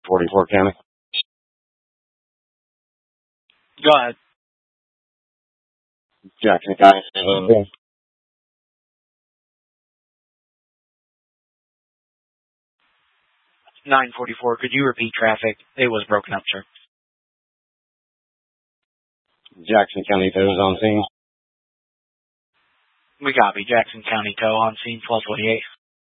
44 County. Go ahead. Jackson County. 944, could you repeat traffic? It was broken up, sir. Jackson County tow is on scene. We copy. Jackson County tow on scene 1228.